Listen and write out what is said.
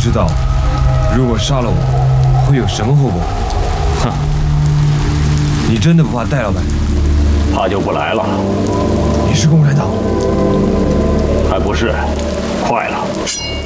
知道，如果杀了我，会有什么后果？哼！你真的不怕戴老板？ 怕就不来了。 你是共产党？ 还不是，快了。